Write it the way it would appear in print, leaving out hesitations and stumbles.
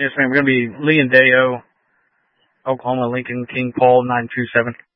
Yes, ma'am. We're going to be Lee and Deo, Oklahoma, Lincoln, King Paul, 927.